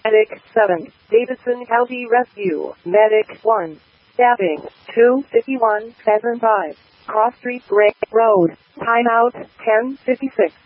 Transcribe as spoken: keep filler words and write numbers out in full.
Medic seven, Davidson County Rescue. Medic one, staffing two fifty-one seven five, Cross Street Gray Road. Timeout ten fifty-six.